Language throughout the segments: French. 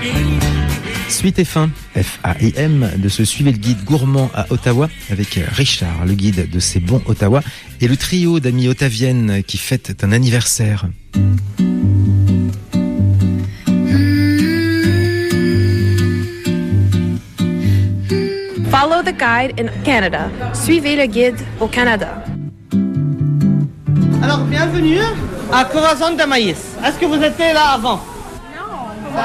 Suite et fin, F-A-I-M, de ce Suivez le guide gourmand à Ottawa avec Richard, le guide de ces bons Ottawa, et le trio d'amis ottaviennes qui fêtent un anniversaire. Follow the guide in Canada. Suivez le guide au Canada. Alors, bienvenue à Corazon de Maïs. Est-ce que vous étiez là avant? Non.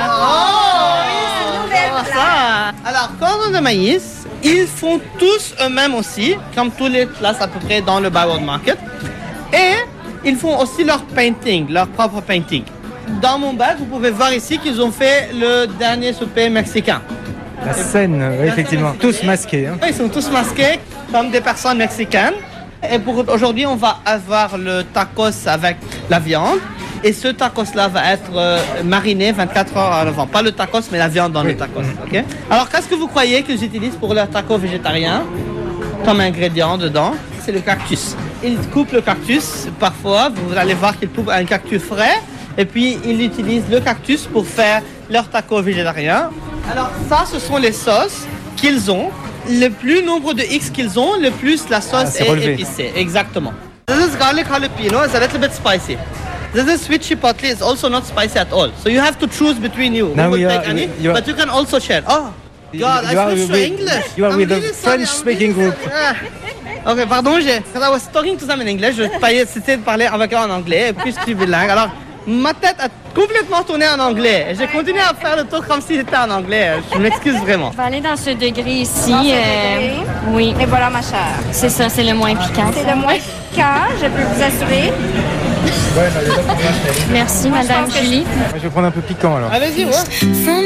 Ça. Alors, Corazon de Maïs, ils font tous eux-mêmes aussi, comme tous les places à peu près dans le Byward Market. Et ils font aussi leur painting, leur propre painting. Dans mon bac, vous pouvez voir ici qu'ils ont fait le dernier souper mexicain. La scène, oui, effectivement, tous masqués. Hein. Ils sont tous masqués comme des personnes mexicaines. Et pour aujourd'hui, on va avoir le tacos avec la viande. Et ce tacos-là va être mariné 24 heures avant. Pas le tacos, mais la viande dans le tacos. Okay? Alors, qu'est-ce que vous croyez qu'ils utilisent pour leur taco végétarien comme ingrédient dedans? C'est le cactus. Ils coupent le cactus parfois. Vous allez voir qu'ils coupent un cactus frais. Et puis, ils utilisent le cactus pour faire leur taco végétarien. Alors, ça, ce sont les sauces qu'ils ont. Le plus nombre de X qu'ils ont, le plus la sauce est épicée. Exactement. This is garlic jalapeno. It's a little bit spicy. This is sweet chipotle. It's also not spicy at all. So you have to choose between you. Now we will take any, but you can also share. Oh, God, I switched to English. You are with the really French-speaking group. Ok, pardon, because I was talking to them in English. Je essayais de parler avec eux en anglais, et puis je suis bilingue. Alors, ma tête a complètement tourné en anglais. J'ai continué à faire le tour comme si c'était en anglais. Je m'excuse vraiment. Je vais aller dans ce degré ici. Oui. Et voilà, ma chère. C'est ça, c'est le moins piquant. C'est le moins piquant, je peux vous assurer. Merci, Madame Julie. Je vais prendre un peu piquant alors. Allez-y, ouais.